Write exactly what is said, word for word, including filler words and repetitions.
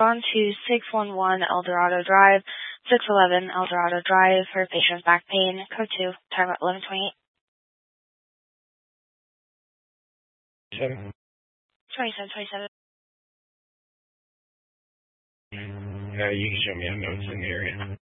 On to six one one Eldorado Drive, six eleven Eldorado Drive for patient's back pain, code two, time at eleven twenty-eight. Seven. twenty-seven twenty-seven. Uh, you can show me a notes in the area.